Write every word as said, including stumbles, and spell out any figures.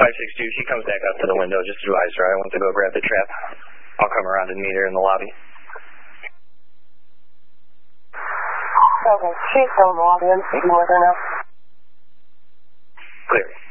five six two, she comes back up to the window. Just advise her I want to go grab the trap. I'll come around and meet her in the lobby. Okay, she's home lobby. You with her now? Clear.